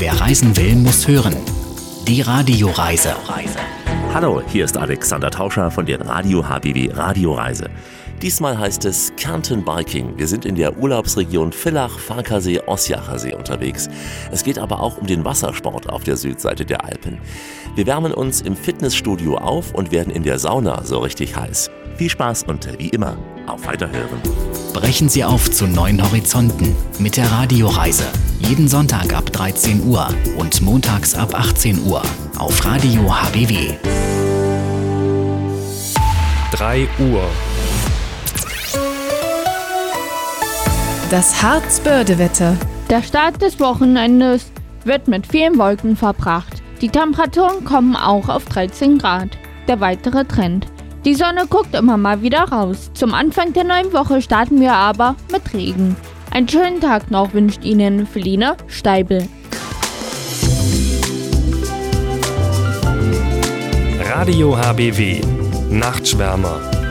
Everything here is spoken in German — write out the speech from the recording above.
Wer reisen will, muss hören. Die Radioreise. Hallo, hier ist Alexander Tauscher von den Radio HBW Radioreise. Diesmal heißt es Kärnten Biking. Wir sind in der Urlaubsregion Villach, Farkasee, Ossiacher See unterwegs. Es geht aber auch um den Wassersport auf der Südseite der Alpen. Wir wärmen uns im Fitnessstudio auf und werden in der Sauna so richtig heiß. Viel Spaß und wie immer, auf Weiterhören. Brechen Sie auf zu neuen Horizonten mit der Radioreise. Jeden Sonntag ab 13 Uhr und montags ab 18 Uhr auf Radio HBW. 3 Uhr. Das Harzbördewetter. Der Start des Wochenendes wird mit vielen Wolken verbracht. Die Temperaturen kommen auch auf 13 Grad. Der weitere Trend. Die Sonne guckt immer mal wieder raus. Zum Anfang der neuen Woche starten wir aber mit Regen. Einen schönen Tag noch wünscht Ihnen Feline Steibel. Radio HBW. Nachtschwärmer.